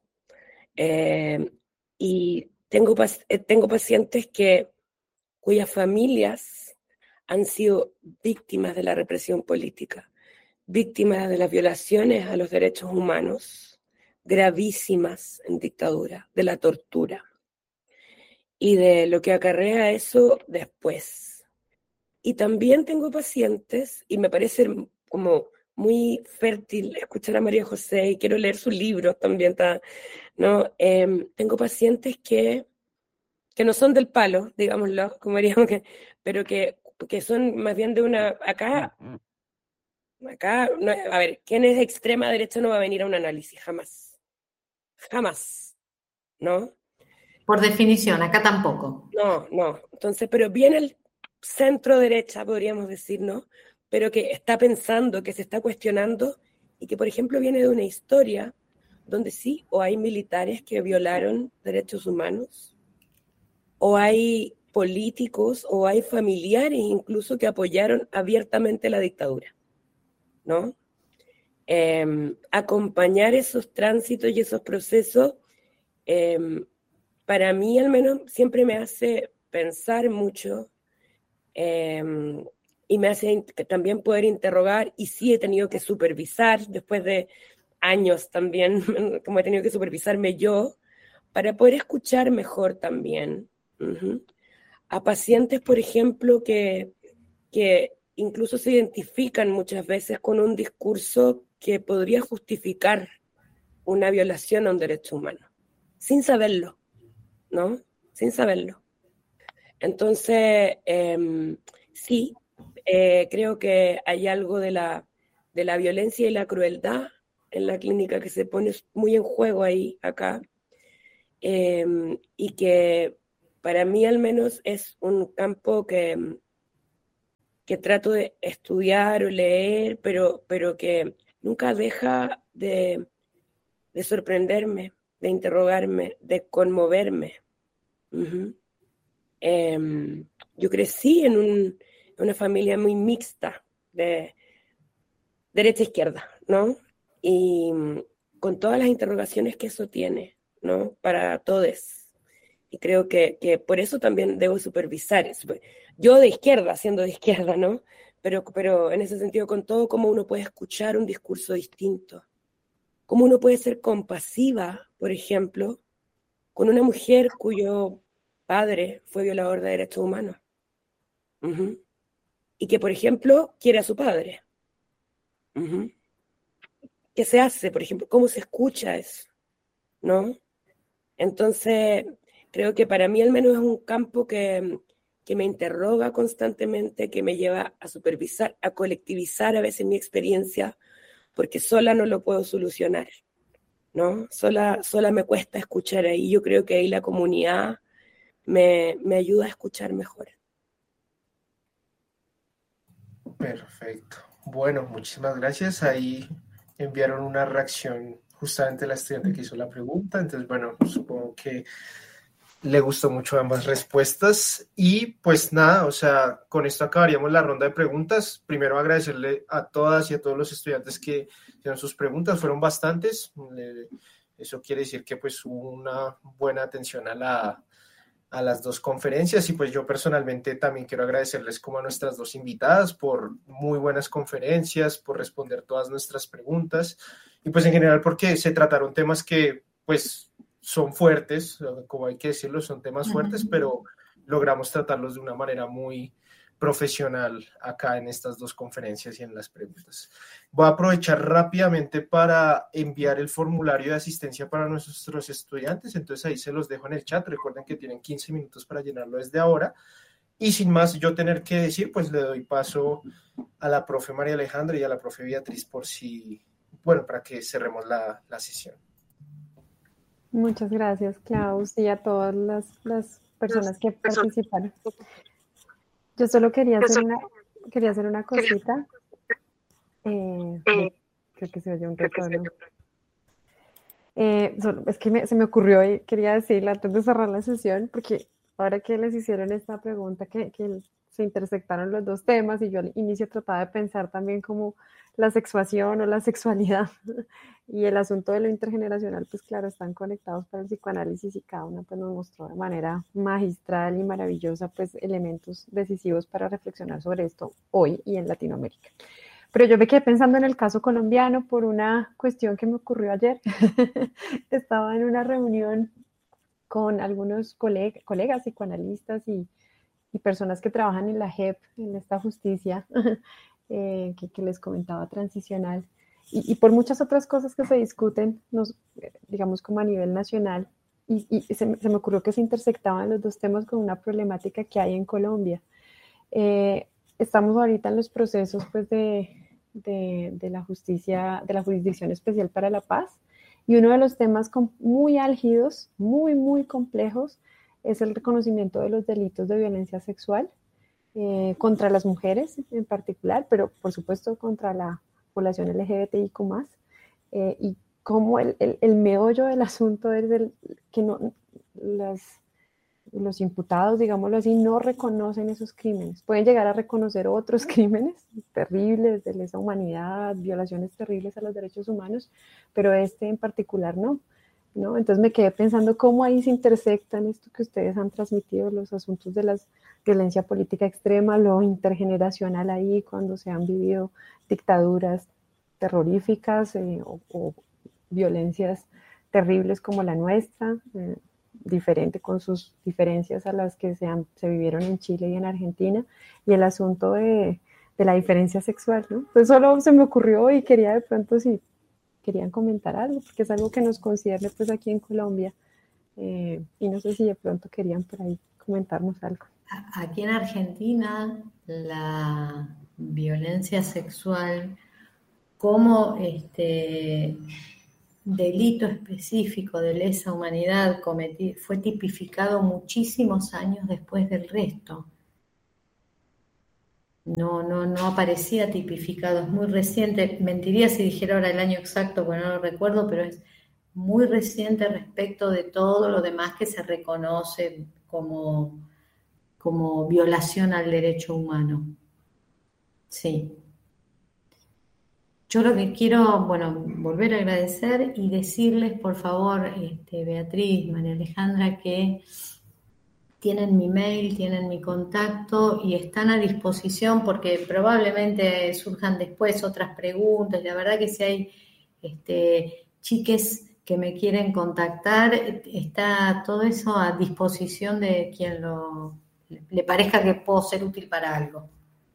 Y tengo pacientes cuyas familias han sido víctimas de la represión política, víctimas de las violaciones a los derechos humanos, gravísimas en dictadura, de la tortura y de lo que acarrea eso después. Y también tengo pacientes, y me parece como muy fértil escuchar a María José, y quiero leer sus libros también, ¿no? Tengo pacientes que no son del palo, digámoslo, como diríamos, pero que son más bien de una... Acá, no, a ver, ¿quién es de extrema derecha no va a venir a un análisis? Jamás. Jamás, ¿no? Por definición, acá tampoco. No. Entonces, pero viene el centro derecha, podríamos decir, ¿no? Pero que está pensando, que se está cuestionando, y que, por ejemplo, viene de una historia donde sí, o hay militares que violaron derechos humanos, o hay políticos, o hay familiares incluso que apoyaron abiertamente la dictadura, ¿no? Acompañar esos tránsitos y esos procesos, para mí al menos siempre me hace pensar mucho, y me hace también poder interrogar, y sí he tenido que supervisar después de años también, como he tenido que supervisarme yo, para poder escuchar mejor también. Uh-huh. A pacientes, por ejemplo, que incluso se identifican muchas veces con un discurso que podría justificar una violación a un derecho humano. sin saberlo, ¿no? Sin saberlo. Entonces, sí, creo que hay algo de la violencia y la crueldad en la clínica que se pone muy en juego ahí, acá, y que para mí al menos es un campo que trato de estudiar o leer, pero que nunca deja de sorprenderme, de interrogarme, de conmoverme. Uh-huh. Yo crecí en una familia muy mixta, de derecha-izquierda, ¿no? Y con todas las interrogaciones que eso tiene, ¿no? Para todos. Y creo que por eso también debo supervisar. Yo de izquierda, siendo de izquierda, ¿no? Pero en ese sentido, con todo, cómo uno puede escuchar un discurso distinto. Cómo uno puede ser compasiva, por ejemplo, con una mujer cuyo padre fue violador de derechos humanos. Uh-huh. Y que, por ejemplo, quiere a su padre. Uh-huh. ¿Qué se hace, por ejemplo? ¿Cómo se escucha eso? ¿No? Entonces, creo que para mí al menos es un campo que me interroga constantemente, que me lleva a supervisar, a colectivizar a veces mi experiencia, porque sola no lo puedo solucionar, ¿no? Sola me cuesta escuchar ahí. Yo creo que ahí la comunidad me ayuda a escuchar mejor. Perfecto. Bueno, muchísimas gracias. Ahí enviaron una reacción justamente la estudiante que hizo la pregunta. Entonces, bueno, supongo que le gustó mucho ambas respuestas. Y pues nada, o sea, con esto acabaríamos la ronda de preguntas. Primero agradecerle a todas y a todos los estudiantes que hicieron sus preguntas. Fueron bastantes. Eso quiere decir que pues hubo una buena atención a las dos conferencias, y pues yo personalmente también quiero agradecerles como a nuestras dos invitadas por muy buenas conferencias, por responder todas nuestras preguntas, y pues en general porque se trataron temas que pues son fuertes, como hay que decirlo, son temas fuertes, pero logramos tratarlos de una manera muy profesional acá en estas dos conferencias y en las preguntas. Voy a aprovechar rápidamente para enviar el formulario de asistencia para nuestros estudiantes, entonces ahí se los dejo en el chat. Recuerden que tienen 15 minutos para llenarlo desde ahora, y sin más yo tener que decir, pues le doy paso a la profe María Alejandra y a la profe Beatriz para que cerremos la sesión. Muchas gracias, Klaus, y a todas las personas que participaron. Yo solo quería hacer una cosita. Creo que se oye un retorno. Es que se me ocurrió y quería decirla antes de cerrar la sesión, porque ahora que les hicieron esta pregunta, que se intersectaron los dos temas, y yo al inicio trataba de pensar también como la sexuación o la sexualidad y el asunto de lo intergeneracional, pues claro, están conectados para el psicoanálisis, y cada una pues nos mostró de manera magistral y maravillosa pues elementos decisivos para reflexionar sobre esto hoy y en Latinoamérica. Pero yo me quedé pensando en el caso colombiano por una cuestión que me ocurrió ayer. Estaba en una reunión con algunos colegas psicoanalistas y personas que trabajan en la JEP, en esta justicia que les comentaba, transicional, y por muchas otras cosas que se discuten, digamos como a nivel nacional, y se me ocurrió que se intersectaban los dos temas con una problemática que hay en Colombia. Estamos ahorita en los procesos pues de la justicia, de la Jurisdicción Especial para la Paz, y uno de los temas muy álgidos, muy complejos, es el reconocimiento de los delitos de violencia sexual contra las mujeres en particular, pero por supuesto contra la población LGBTIQ+, y cómo el meollo del asunto es que los imputados, digámoslo así, no reconocen esos crímenes. Pueden llegar a reconocer otros crímenes terribles de lesa humanidad, violaciones terribles a los derechos humanos, pero este en particular no. Entonces me quedé pensando cómo ahí se intersectan esto que ustedes han transmitido, los asuntos de la violencia política extrema, lo intergeneracional ahí, cuando se han vivido dictaduras terroríficas o violencias terribles como la nuestra, diferente con sus diferencias a las que se vivieron en Chile y en Argentina, y el asunto de la diferencia sexual, ¿no? Pues solo se me ocurrió y quería de pronto si querían comentar algo, porque es algo que nos concierne pues aquí en Colombia, Y no sé si de pronto querían por ahí comentarnos algo. Aquí en Argentina, la violencia sexual como delito específico de lesa humanidad fue tipificado muchísimos años después del resto. No aparecía tipificado, es muy reciente. Mentiría si dijera ahora el año exacto, porque no lo recuerdo, pero es muy reciente respecto de todo lo demás que se reconoce como violación al derecho humano. Sí. Yo lo que quiero, bueno, volver a agradecer y decirles, por favor, Beatriz, María Alejandra, que tienen mi mail, tienen mi contacto y están a disposición porque probablemente surjan después otras preguntas. La verdad que si hay chiques que me quieren contactar, está todo eso a disposición de quien le parezca que puedo ser útil para algo.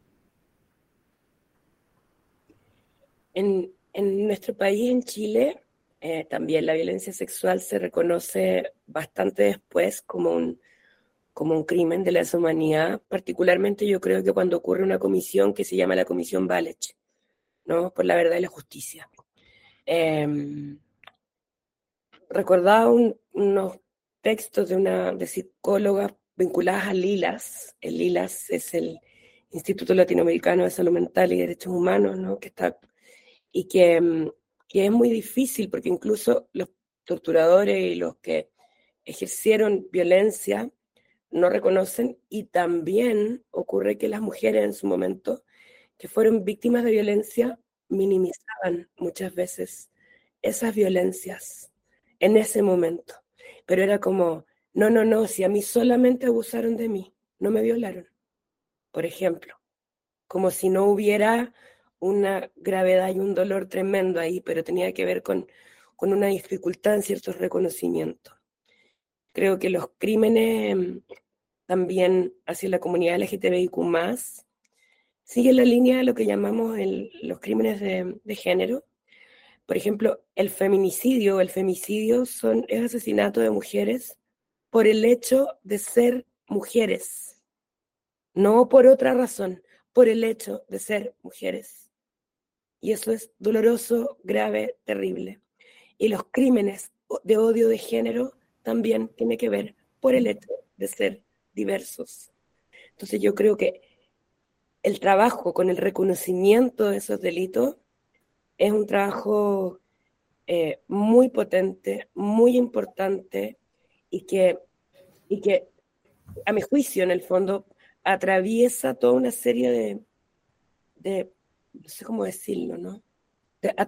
En nuestro país, en Chile, también la violencia sexual se reconoce bastante después como un crimen de lesa humanidad. Particularmente yo creo que cuando ocurre una comisión que se llama la Comisión Walech, ¿no? Por la verdad y la justicia. Recordaba unos textos de psicólogas vinculadas a Lilas. El Lilas es el Instituto Latinoamericano de Salud Mental y Derechos Humanos, ¿no? Y que es muy difícil porque incluso los torturadores y los que ejercieron violencia no reconocen, y también ocurre que las mujeres en su momento que fueron víctimas de violencia minimizaban muchas veces esas violencias en ese momento, pero era como, no, si a mí solamente abusaron de mí, no me violaron, por ejemplo, como si no hubiera una gravedad y un dolor tremendo ahí, pero tenía que ver con una dificultad en ciertos reconocimientos. Creo que los crímenes también hacia la comunidad LGTBIQ+, siguen la línea de lo que llamamos los crímenes de género. Por ejemplo, el femicidio es asesinato de mujeres por el hecho de ser mujeres, no por otra razón, por el hecho de ser mujeres. Y eso es doloroso, grave, terrible. Y los crímenes de odio de género también tienen que ver por el hecho de ser diversos. Entonces yo creo que el trabajo con el reconocimiento de esos delitos es un trabajo muy potente, muy importante y que, a mi juicio, en el fondo, atraviesa toda una serie de no sé cómo decirlo, ¿no? A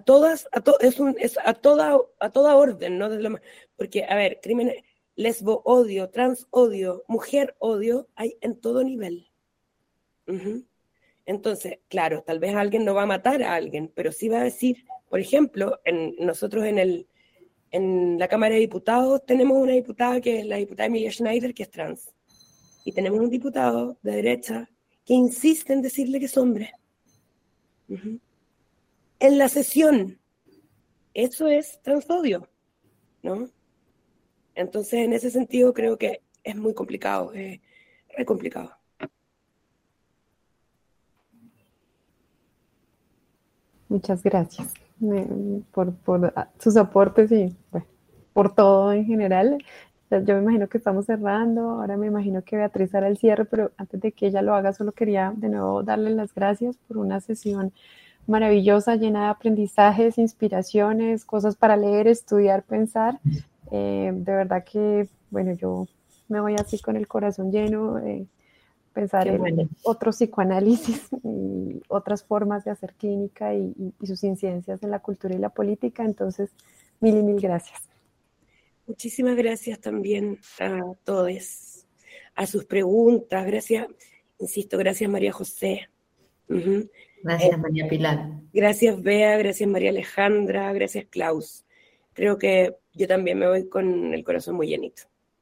toda orden, ¿no? Porque, a ver, crímenes, lesbo odio, trans odio, mujer odio, hay en todo nivel. Uh-huh. Entonces, claro, tal vez alguien no va a matar a alguien, pero sí va a decir, por ejemplo, nosotros en la Cámara de Diputados tenemos una diputada que es la diputada Emilia Schneider, que es trans, y tenemos un diputado de derecha que insiste en decirle que es hombre. Uh-huh. En la sesión, eso es transodio, ¿no? Entonces, en ese sentido, creo que es muy complicado, es re complicado. Muchas gracias por sus aportes y bueno, por todo en general. Yo me imagino que estamos cerrando, ahora me imagino que Beatriz hará el cierre, pero antes de que ella lo haga, solo quería de nuevo darle las gracias por una sesión maravillosa, llena de aprendizajes, inspiraciones, cosas para leer, estudiar, pensar. De verdad que, bueno, yo me voy así con el corazón lleno, pensar en otros psicoanálisis y otras formas de hacer clínica y sus incidencias en la cultura y la política. Entonces, mil gracias. Muchísimas gracias también a todos, a sus preguntas. Gracias, insisto, gracias María José. Uh-huh. Gracias María Pilar. Gracias Bea, gracias María Alejandra, gracias Klaus. Creo que yo también me voy con el corazón muy llenito.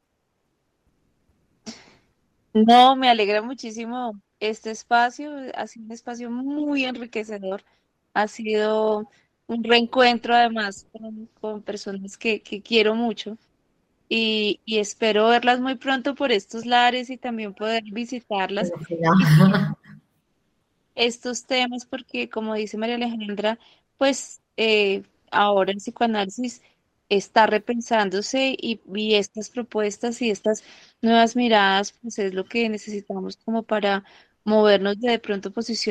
No, me alegra muchísimo este espacio, ha sido un espacio muy enriquecedor, ha sido un reencuentro además con personas que quiero mucho y espero verlas muy pronto por estos lares y también poder visitarlas Ojalá. y seguir estos temas porque, como dice María Alejandra, pues ahora el psicoanálisis está repensándose y estas propuestas y estas nuevas miradas, pues es lo que necesitamos como para movernos de pronto posiciones